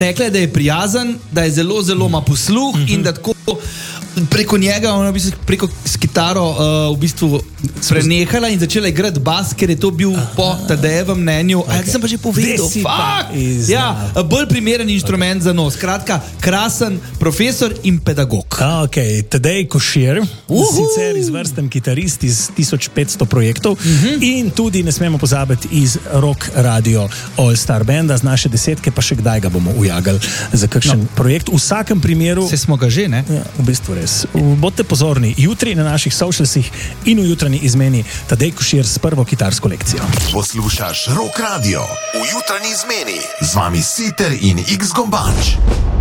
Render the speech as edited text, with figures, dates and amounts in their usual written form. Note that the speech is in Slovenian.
rekla je, da je prijazen, da je zelo, zelo ima posluh in da tako preko njega, ona preko s kitaro v bistvu prenehala in začela igrati bas, ker je to bil po Tadejevem mnenju. Okay. Sem pa že povedal, bolj primeren inštrument za nos. Skratka, krasen profesor in pedagog. Okay. Tadej Košir, sicer izvrsten kitarist iz 1500 projektov in tudi ne smemo pozabiti iz Rock Radio All Star Banda z naše desetke, pa še kdaj ga bomo ujagali za kakšen projekt. V vsakem primeru... Se smo ga že, ne? Ja, v bistvu res. Bodite pozorni, jutri na naših socialsih in v jutranji izmeni Tadej Košir s prvo kitarsko lekcijo. Poslušaš Rock Radio v jutranji izmeni. Z vami Siter in X Gombač.